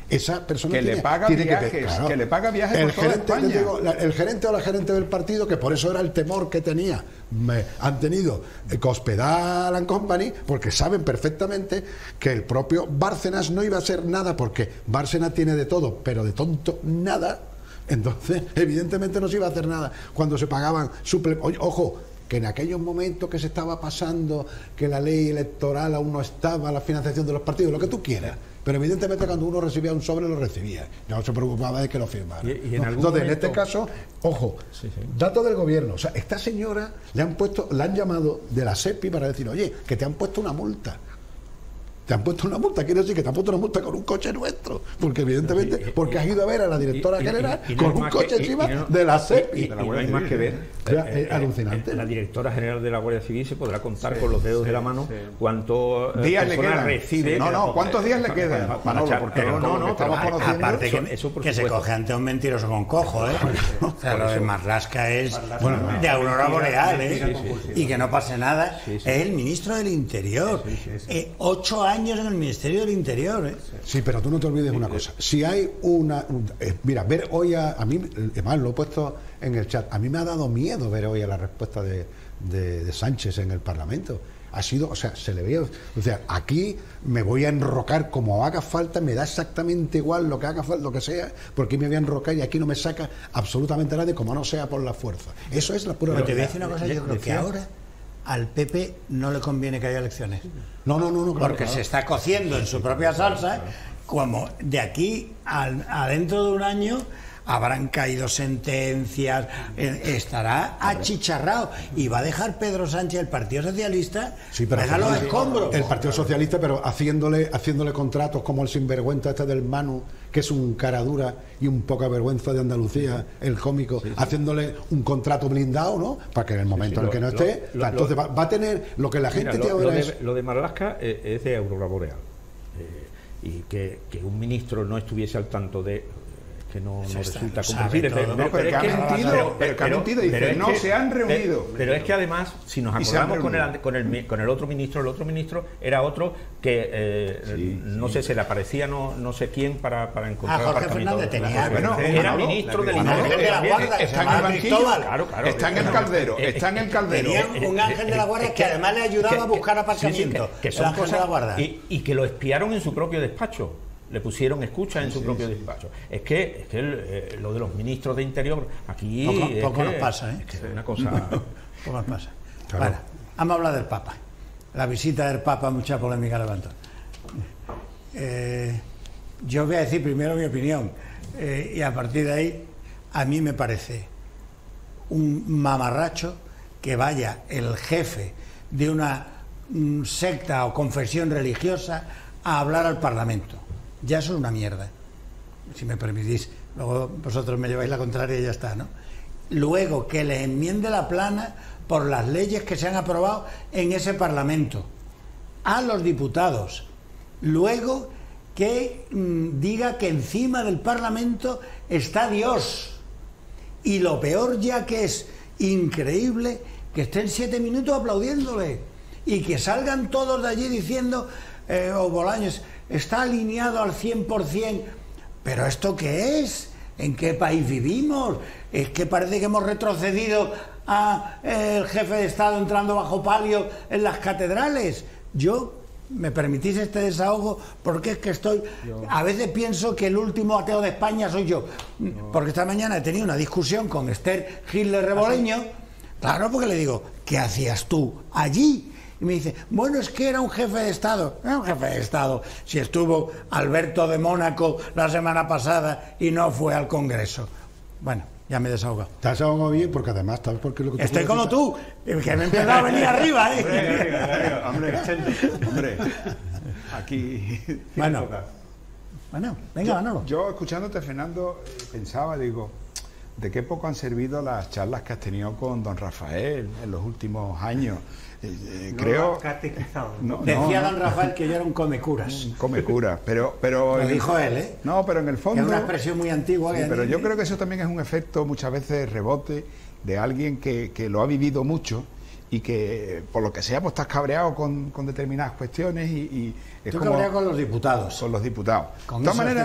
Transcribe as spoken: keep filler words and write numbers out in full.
esa persona que tiene, le paga tiene viajes, que, claro, que le paga viajes el por toda gerente, España. digo, la, el gerente o la gerente del partido, que por eso era el temor que tenía, me, han tenido eh, Cospedal and Company, porque saben perfectamente que el propio Bárcenas no iba a hacer nada, porque Bárcenas tiene de todo, pero de tonto nada. Entonces, evidentemente no se iba a hacer nada cuando se pagaban suple... Ojo, que en aquellos momentos que se estaba pasando, que la ley electoral aún no estaba, la financiación de los partidos, lo que tú quieras, pero evidentemente cuando uno recibía un sobre, lo recibía, no se preocupaba de que lo firmara. ¿Y, y en no, entonces, momento... en este caso, ojo, sí, sí. datos del gobierno, o sea, esta señora le han puesto, la han llamado de la SEPI para decir, oye, que te han puesto una multa. Te han puesto una multa, quiere decir que te han puesto una multa con un coche nuestro, porque evidentemente, porque has ido a ver a la directora general con un coche encima de la SEPI. No hay más que ver. Es alucinante. La directora general de la Guardia Civil se podrá contar sí, con los dedos sí, de la mano sí. cuántos días le quedan. Recibe. No, no, ¿cuántos días le quedan? Manolo, porque no, no, no, estamos conociendo. Aparte que, eso que se coge ante un mentiroso con cojo, ¿eh? O sea, lo de Marlaska es bueno, de Aurora Boreal, ¿eh? Y que no pase nada. Es el ministro del Interior. Ocho años en el Ministerio del Interior, ¿eh? Sí, pero tú no te olvides una cosa. Si hay una... Eh, mira, ver hoy a... A mí, además lo he puesto en el chat, a mí me ha dado miedo ver hoy a la respuesta de, de, de Sánchez en el Parlamento. Ha sido, o sea, se le ve... O sea, aquí me voy a enrocar como haga falta, me da exactamente igual lo que haga falta, lo que sea, porque me voy a enrocar y aquí no me saca absolutamente nadie, como no sea por la fuerza. Eso es la pura realidad. Pero te voy a decir una cosa, yo creo que ahora al P P no le conviene que haya elecciones. No, no, no, no claro, porque claro. se está cociendo en su propia salsa, como de aquí al, a dentro de un año habrán caído sentencias, eh, estará achicharrado y va a dejar Pedro Sánchez el Partido Socialista, sí, pero deja los escombros. El Partido Socialista, pero haciéndole haciéndole contratos como el sinvergüenza este del Manu, que es un cara dura y un poca vergüenza de Andalucía, el cómico, sí, sí. haciéndole un contrato blindado, ¿no? Para que en el momento sí, sí, en que no lo, esté, lo, entonces lo, va, va a tener lo que la gente mira, tiene lo, ahora lo de, es... Lo de Marlaska es, es de Aurora Boreal. Eh, y que, que un ministro no estuviese al tanto de... que no, no resulta comprensible, pero, pero, pero, pero, pero, pero, pero que ha mentido, dice, pero no que, se han reunido. Pero, pero es que además, si nos acordamos con el, con, el, con el otro ministro, el otro ministro era otro que eh, sí, no sí. sé, se le aparecía no, no sé quién para, para encontrar ah, Jorge Fernández tenía, bueno, era ministro del Interior de la Guardia, está en el banquillo, claro, claro, está en el caldero, está en el caldero. Tenía un ángel de la Guardia que además le ayudaba a buscar aparcamiento, que son cosas y que lo espiaron en su propio despacho. Le pusieron escucha en su sí, propio sí. despacho. Es que, es que el, eh, lo de los ministros de Interior aquí poco, es poco que, nos pasa, ¿eh? Es que es una cosa. Poco nos pasa. Claro. Bueno, vamos a hablar del Papa. La visita del Papa, mucha polémica levantó. Eh, yo voy a decir primero mi opinión eh, y a partir de ahí a mí me parece un mamarracho que vaya el jefe de una um, secta o confesión religiosa a hablar al Parlamento. Ya eso es una mierda, si me permitís. Luego vosotros me lleváis la contraria y ya está, ¿no? Luego que le enmiende la plana por las leyes que se han aprobado en ese Parlamento a los diputados. Luego que mmm, diga que encima del Parlamento está Dios. Y lo peor ya que es increíble que estén siete minutos aplaudiéndole y que salgan todos de allí diciendo eh, o Bolaños está alineado al cien por cien, pero ¿esto qué es? ¿En qué país vivimos? Es que parece que hemos retrocedido a eh, el jefe de Estado entrando bajo palio en las catedrales. Yo, me permitís este desahogo porque es que estoy, yo... a veces pienso que el último ateo de España soy yo, no. Porque esta mañana he tenido una discusión con Esther Hitler Reboleño, ¿ah, sí? Claro, porque le digo, ¿qué hacías tú allí? Y me dice, bueno, es que era un jefe de Estado. Era un jefe de Estado. Si estuvo Alberto de Mónaco la semana pasada y no fue al Congreso. Bueno, ya me he desahogado. Te has desahogado bien porque además, ¿sabes por qué lo que tú estoy como decir? Tú, que me he empezado a venir arriba, ¿eh? Hombre, hombre, hombre, aquí... Bueno, bueno, venga, Manolo. Yo, yo escuchándote, Fernando, pensaba, digo, ¿de qué poco han servido las charlas que has tenido con don Rafael en los últimos años? Eh, eh, no, creo no, decía no, don Rafael que yo era un comecuras un comecuras pero pero lo dijo él, ¿eh? No, pero en el fondo que es una expresión muy antigua, sí, que pero hay, yo ¿eh? creo que eso también es un efecto muchas veces rebote de alguien que, que lo ha vivido mucho y que por lo que sea pues estás cabreado con, con determinadas cuestiones y, y es tú como cabreado con los diputados con los diputados con de todas maneras